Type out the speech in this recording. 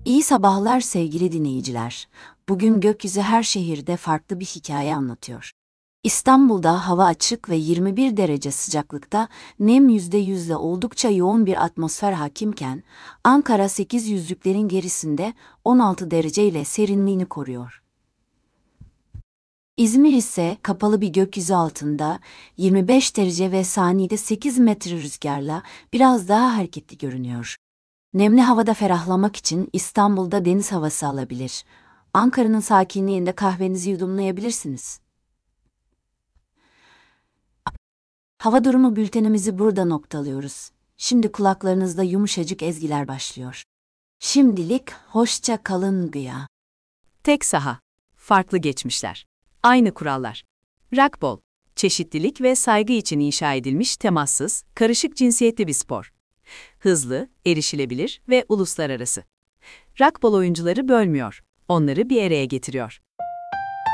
İyi sabahlar sevgili dinleyiciler. Bugün gökyüzü her şehirde farklı bir hikaye anlatıyor. İstanbul'da hava açık ve 21 derece sıcaklıkta, nem %100'le oldukça yoğun bir atmosfer hakimken, Ankara 800'lüklerin gerisinde 16 dereceyle serinliğini koruyor. İzmir ise kapalı bir gökyüzü altında 25 derece ve saniyede 8 metre rüzgarla biraz daha hareketli görünüyor. Nemli havada ferahlamak için İstanbul'da deniz havası alabilir. Ankara'nın sakinliğinde kahvenizi yudumlayabilirsiniz. Hava durumu bültenimizi burada noktalıyoruz. Şimdi kulaklarınızda yumuşacık ezgiler başlıyor. Şimdilik hoşça kalın güya. Tek saha, farklı geçmişler, aynı kurallar. Rakbol, çeşitlilik ve saygı için inşa edilmiş temassız, karışık cinsiyetli bir spor. Hızlı, erişilebilir ve uluslararası. Rakbol oyuncuları bölmüyor, onları bir araya getiriyor.